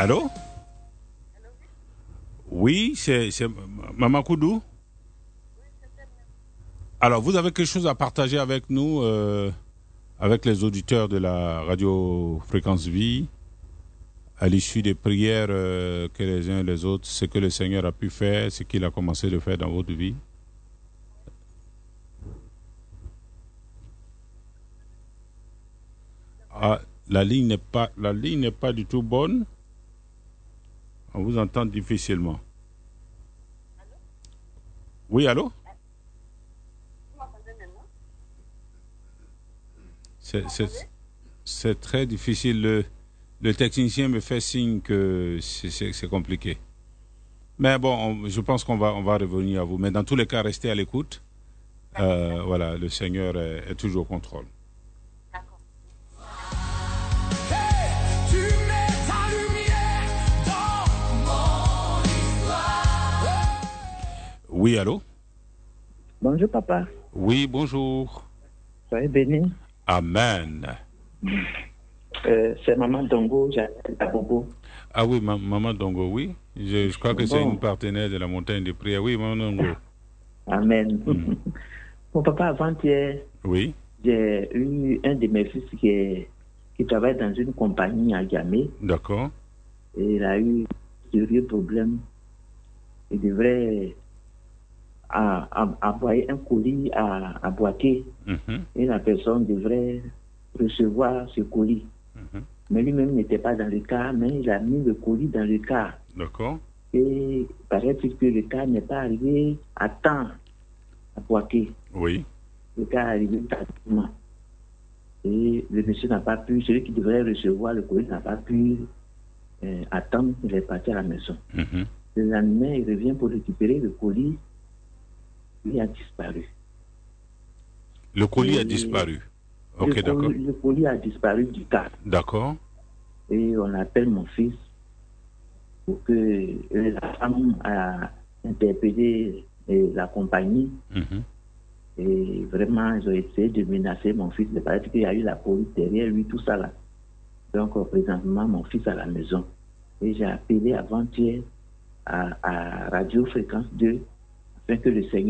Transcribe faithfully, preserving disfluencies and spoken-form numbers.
Allô? Oui, c'est, c'est Maman Koudou. Alors, vous avez quelque chose à partager avec nous, euh, avec les auditeurs de la radio Fréquence Vie, à l'issue des prières euh, que les uns et les autres, ce que le Seigneur a pu faire, ce qu'il a commencé de faire dans votre vie. Ah, la ligne n'est pas, la ligne n'est pas du tout bonne. On vous entend difficilement. Oui, allô? C'est, c'est, c'est très difficile. Le, le technicien me fait signe que c'est, c'est, c'est compliqué. Mais bon, on- je pense qu'on va, on va revenir à vous. Mais dans tous les cas, restez à l'écoute. Euh, voilà, le Seigneur est, est toujours au contrôle. Tu mets ta lumière dans mon histoire. Oui, allô? Bonjour papa, Oui, bonjour. soyez béni. Amen. Euh, c'est Maman Dongo, j'appelle à Bobo. Ah oui, ma- Maman Dongo, oui. Je, je crois que c'est Bon. une partenaire de la montagne de prière. Oui, Maman Dongo. Amen. Mhm. Mon papa, avant-hier, Oui, j'ai eu un de mes fils qui, est, qui travaille dans une compagnie à Gamay d'accord. et il a eu de sérieux problèmes. Il devrait à, à- envoyer un colis à, à boîter Mhm, et la personne devrait recevoir ce colis. mhm, Mais lui-même n'était pas dans le car, mais il a mis le colis dans le car. d'accord. Et paraît-il que le car n'est pas arrivé à temps à Poitiers. Oui, Le car est arrivé tardivement. Et le monsieur n'a pas pu, celui qui devrait recevoir le colis n'a pas pu euh, attendre, il est parti à la maison. mhm. Le lendemain, il revient pour récupérer le colis, il a disparu. Le colis a Et disparu. le, Ok, d'accord. colis, le colis a disparu du car. D'accord. Et on appelle mon fils pour que euh, la femme a interpellé euh, la compagnie. Mhm. Et vraiment, ils ont essayé de menacer mon fils. Il paraît qu'il y a eu la police derrière lui, tout ça là. Donc, euh, présentement, mon fils à la maison. Et j'ai appelé avant-hier à, à Radio Fréquence deux afin que le Seigneur